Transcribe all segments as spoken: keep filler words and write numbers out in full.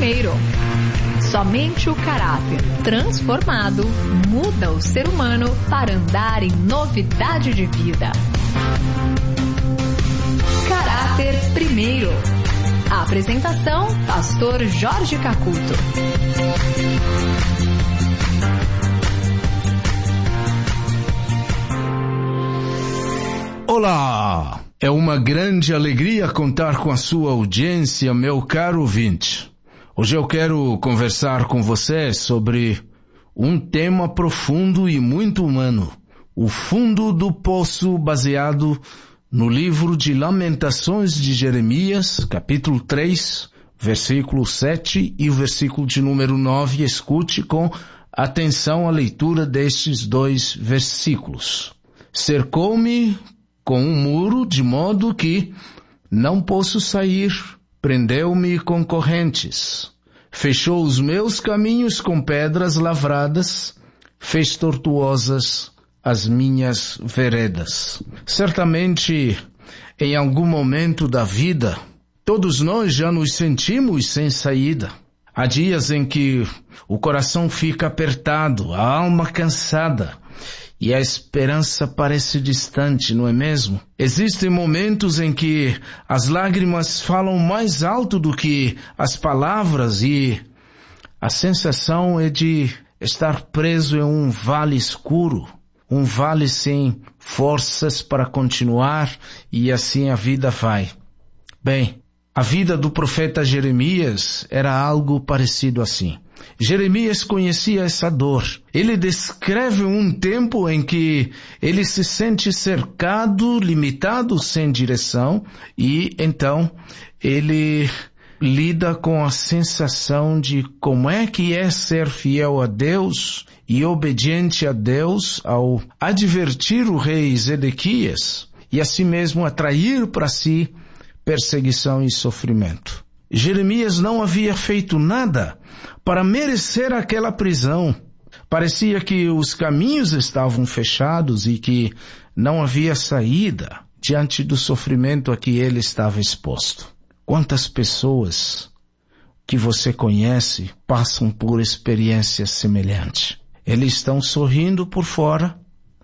primeiro. Somente o caráter transformado muda o ser humano para andar em novidade de vida. Caráter primeiro. A apresentação, pastor Jorge Cacuto. Olá! É uma grande alegria contar com a sua audiência, meu caro ouvinte. Hoje eu quero conversar com você sobre um tema profundo e muito humano, o fundo do poço, baseado no livro de Lamentações de Jeremias, capítulo três, versículo sete e o versículo de número nove. Escute com atenção a leitura destes dois versículos. Cercou-me com um muro, de modo que não posso sair. Prendeu-me com correntes. Fechou os meus caminhos com pedras lavradas. Fez tortuosas as minhas veredas. Certamente, em algum momento da vida, todos nós já nos sentimos sem saída. Há dias em que o coração fica apertado, a alma cansada, e a esperança parece distante, não é mesmo? Existem momentos em que as lágrimas falam mais alto do que as palavras e a sensação é de estar preso em um vale escuro, um vale sem forças para continuar, e assim a vida vai. Bem, a vida do profeta Jeremias era algo parecido assim. Jeremias conhecia essa dor. Ele descreve um tempo em que ele se sente cercado, limitado, sem direção, e então ele lida com a sensação de como é que é ser fiel a Deus e obediente a Deus ao advertir o rei Zedequias e assim mesmo atrair para si perseguição e sofrimento. Jeremias não havia feito nada para merecer aquela prisão. Parecia que os caminhos estavam fechados e que não havia saída diante do sofrimento a que ele estava exposto. Quantas pessoas que você conhece passam por experiência semelhante? Eles estão sorrindo por fora,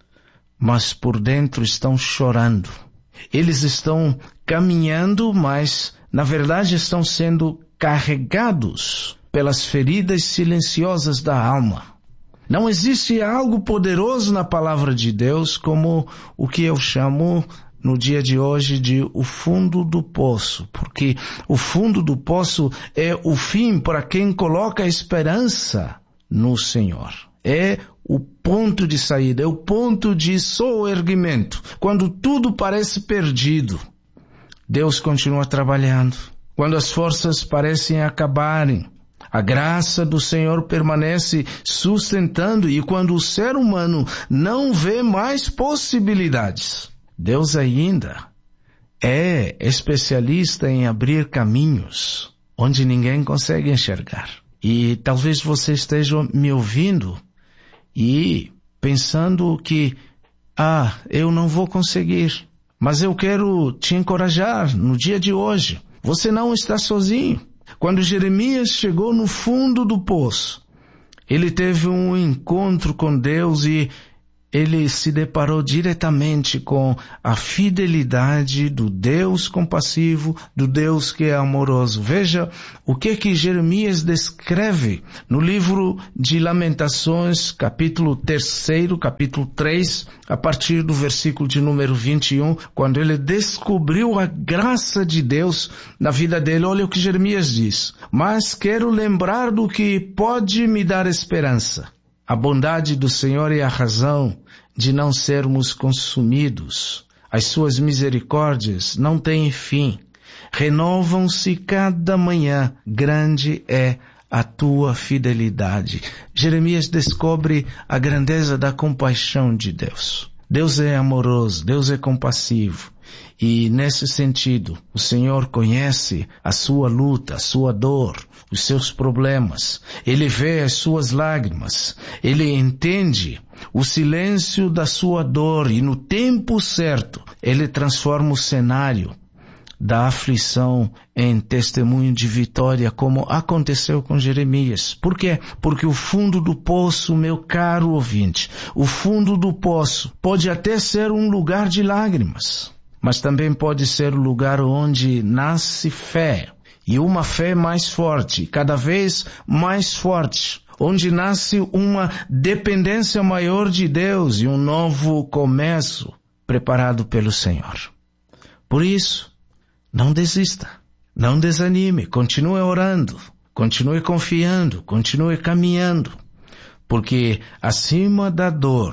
mas por dentro estão chorando. Eles estão caminhando, mas na verdade estão sendo carregados pelas feridas silenciosas da alma. Não existe algo poderoso na palavra de Deus como o que eu chamo no dia de hoje de o fundo do poço, porque o fundo do poço é o fim para quem coloca a esperança no Senhor. É o ponto de saída, é o ponto de soerguimento. Quando tudo parece perdido, Deus continua trabalhando. Quando as forças parecem acabarem, a graça do Senhor permanece sustentando, e quando o ser humano não vê mais possibilidades, Deus ainda é especialista em abrir caminhos onde ninguém consegue enxergar. E talvez você esteja me ouvindo e pensando que, ah, eu não vou conseguir. Mas eu quero te encorajar no dia de hoje. Você não está sozinho. Quando Jeremias chegou no fundo do poço, ele teve um encontro com Deus e ele se deparou diretamente com a fidelidade do Deus compassivo, do Deus que é amoroso. Veja o que que Jeremias descreve no livro de Lamentações, capítulo terceiro, capítulo três, a partir do versículo de número vinte e um, quando ele descobriu a graça de Deus na vida dele. Olha o que Jeremias diz: mas quero lembrar do que pode me dar esperança. A bondade do Senhor é a razão de não sermos consumidos. As suas misericórdias não têm fim. Renovam-se cada manhã. Grande é a tua fidelidade. Jeremias descobre a grandeza da compaixão de Deus. Deus é amoroso, Deus é compassivo. E nesse sentido, o Senhor conhece a sua luta, a sua dor, os seus problemas. Ele vê as suas lágrimas. Ele entende o silêncio da sua dor e no tempo certo, Ele transforma o cenário da aflição em testemunho de vitória, como aconteceu com Jeremias. Por quê? Porque o fundo do poço, meu caro ouvinte, o fundo do poço pode até ser um lugar de lágrimas, mas também pode ser o lugar onde nasce fé, e uma fé mais forte, cada vez mais forte, onde nasce uma dependência maior de Deus e um novo começo preparado pelo Senhor. Por isso, não desista, não desanime, continue orando, continue confiando, continue caminhando, porque acima da dor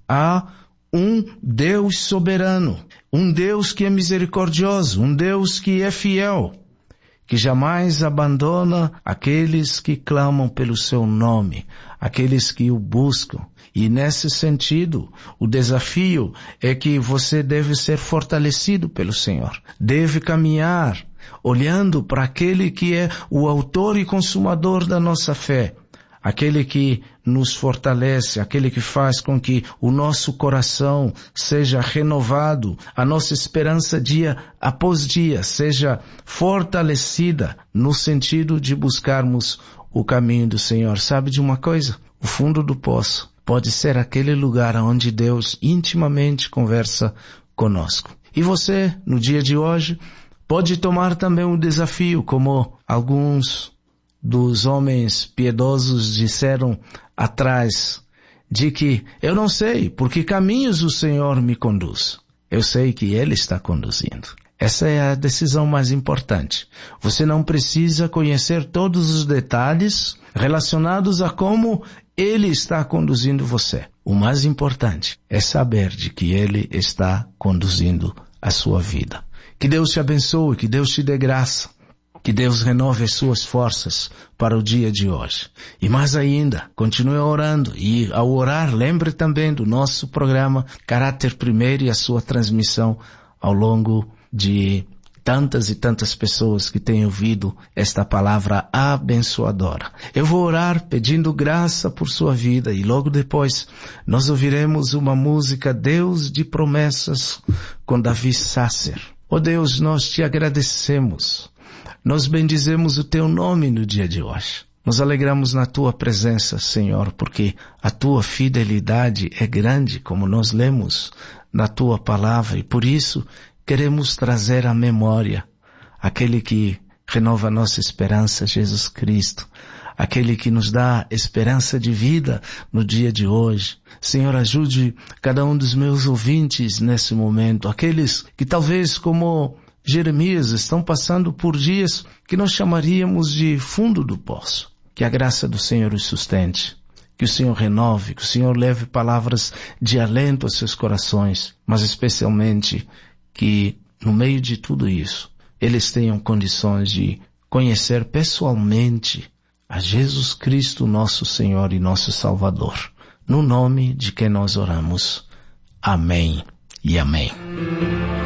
há um Deus soberano, um Deus que é misericordioso, um Deus que é fiel, que jamais abandona aqueles que clamam pelo seu nome, aqueles que o buscam. E nesse sentido, o desafio é que você deve ser fortalecido pelo Senhor. Deve caminhar olhando para aquele que é o autor e consumador da nossa fé, aquele que nos fortalece, aquele que faz com que o nosso coração seja renovado, a nossa esperança dia após dia seja fortalecida no sentido de buscarmos o caminho do Senhor. Sabe de uma coisa? O fundo do poço pode ser aquele lugar onde Deus intimamente conversa conosco. E você, no dia de hoje, pode tomar também um desafio, como alguns dos homens piedosos disseram atrás, de que eu não sei por que caminhos o Senhor me conduz. Eu sei que Ele está conduzindo. Essa é a decisão mais importante. Você não precisa conhecer todos os detalhes relacionados a como Ele está conduzindo você. O mais importante é saber de que Ele está conduzindo a sua vida. Que Deus te abençoe, que Deus te dê graça. Que Deus renove as suas forças para o dia de hoje. E mais ainda, continue orando. E ao orar, lembre também do nosso programa Caráter Primeiro e a sua transmissão ao longo de tantas e tantas pessoas que têm ouvido esta palavra abençoadora. Eu vou orar pedindo graça por sua vida e logo depois nós ouviremos uma música Deus de Promessas com Davi Sasser. Oh Deus, nós te agradecemos. Nós bendizemos o teu nome no dia de hoje. Nos alegramos na tua presença, Senhor, porque a tua fidelidade é grande, como nós lemos na tua palavra, e por isso queremos trazer à memória aquele que renova a nossa esperança, Jesus Cristo, aquele que nos dá esperança de vida no dia de hoje. Senhor, ajude cada um dos meus ouvintes nesse momento, aqueles que talvez como Jeremias estão passando por dias que nós chamaríamos de fundo do poço. Que a graça do Senhor os sustente, que o Senhor renove, que o Senhor leve palavras de alento aos seus corações, mas especialmente que no meio de tudo isso, eles tenham condições de conhecer pessoalmente a Jesus Cristo, nosso Senhor e nosso Salvador. No nome de quem nós oramos. Amém e amém.